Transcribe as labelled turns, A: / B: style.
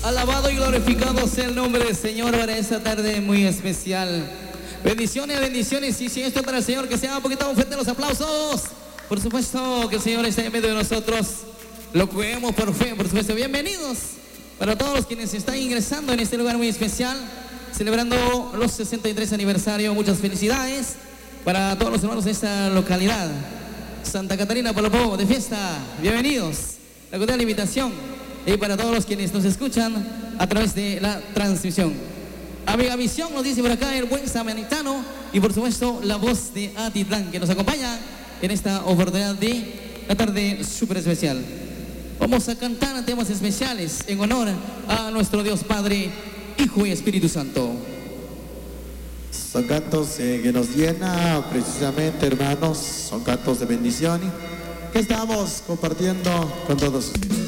A: Alabado y glorificado sea el nombre del Señor para esta tarde muy especial. Bendiciones, bendiciones. Y si esto es para el Señor, que sea un poquito fuerte los aplausos. Por supuesto que el Señor está en medio de nosotros. Lo creemos por fe, por supuesto. Bienvenidos para todos los quienes están ingresando en este lugar muy especial, celebrando los 63 aniversario. Muchas felicidades para todos los hermanos de esta localidad. Santa Catarina Palopó de fiesta. Bienvenidos. La cordial invitación. Y para todos los quienes nos escuchan a través de la transmisión. Amiga Visión nos dice por acá el buen samaritano. Y por supuesto la voz de Atitlán que nos acompaña en esta oportunidad de la tarde súper especial. Vamos a cantar temas especiales en honor a nuestro Dios Padre, Hijo y Espíritu Santo.
B: Son cantos que nos llena precisamente, hermanos. Son cantos de bendición que estamos compartiendo con todos ustedes.